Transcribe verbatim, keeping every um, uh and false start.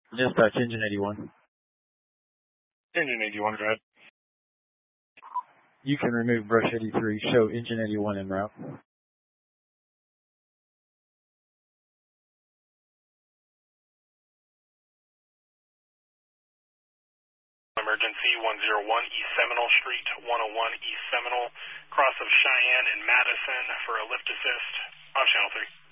Dispatch, engine eighty-one. Engine eighty-one, go ahead. You can remove brush eighty-three. Show engine eighty-one en route. Emergency one oh one East Seminole Street, one oh one East Seminole, cross of Cheyenne and Madison for a lift assist. Off channel three.